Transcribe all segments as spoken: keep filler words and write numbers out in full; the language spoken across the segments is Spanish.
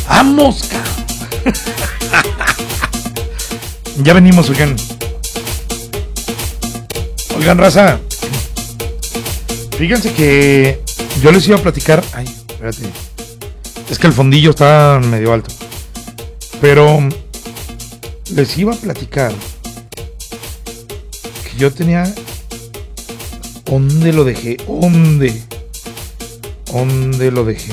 ¡Vamos, cabrón! Ya venimos, oigan. Oigan, raza. Fíjense que yo les iba a platicar. Ay, espérate. Es que el fondillo está medio alto. Pero les iba a platicar que yo tenía. ¿Dónde lo dejé? ¿Dónde? ¿Dónde lo dejé?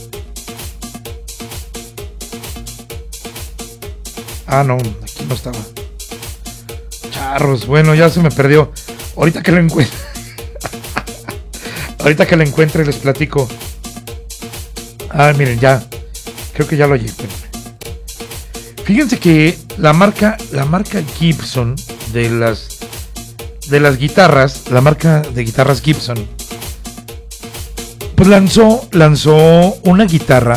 Ah, no, aquí no estaba. Charros, bueno, ya se me perdió. Ahorita que lo encuentre. Ahorita que lo encuentre les platico. Ah, miren, ya. Creo que ya lo hallé. Fíjense que la marca, la marca Gibson de las de las guitarras, la marca de guitarras Gibson, pues lanzó, lanzó una guitarra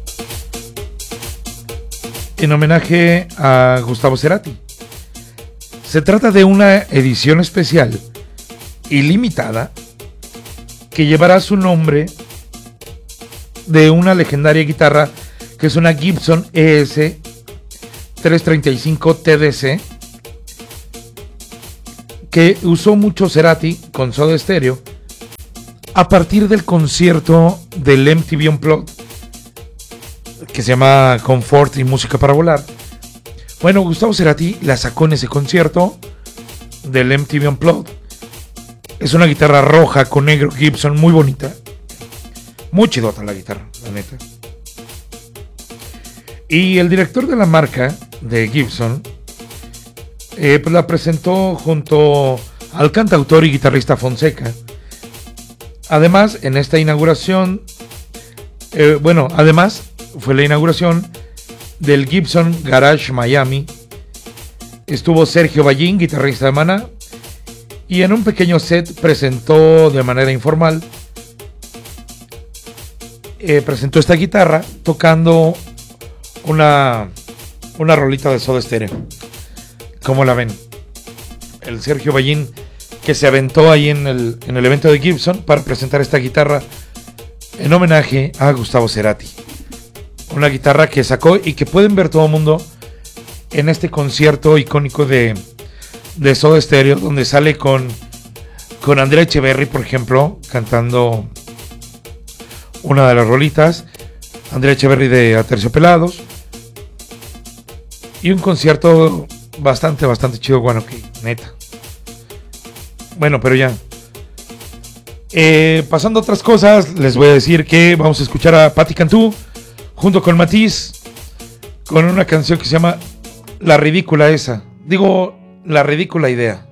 en homenaje a Gustavo Cerati. Se trata de una edición especial y limitada que llevará su nombre de una legendaria guitarra que es una Gibson E S trescientos treinta y cinco T D C que usó mucho Cerati con Soda Stereo a partir del concierto del M T V Unplugged que se llama Confort y Música para Volar. Bueno, Gustavo Cerati la sacó en ese concierto del M T V Unplugged. Es una guitarra roja con negro Gibson muy bonita. Muy chidota la guitarra, la neta. Y el director de la marca de Gibson eh, pues la presentó junto al cantautor y guitarrista Fonseca. Además, en esta inauguración, eh, bueno, además fue la inauguración del Gibson Garage Miami. Estuvo Sergio Ballín, guitarrista de Maná, y en un pequeño set presentó de manera informal, eh, presentó esta guitarra tocando una, una rolita de Soda Stereo. ¿Cómo la ven? El Sergio Ballín que se aventó ahí en el, en el evento de Gibson para presentar esta guitarra en homenaje a Gustavo Cerati. Una guitarra que sacó y que pueden ver todo el mundo en este concierto icónico de, de Soda Stereo, donde sale con, con Andrea Echeverry, por ejemplo, cantando una de las rolitas. Andrea Echeverry de Aterciopelados. Y un concierto bastante, bastante chido, bueno, que neta. Bueno, pero ya. Eh, pasando a otras cosas, les voy a decir que vamos a escuchar a Patti Cantú junto con Matiz con una canción que se llama La Ridícula Esa. Digo, La Ridícula Idea.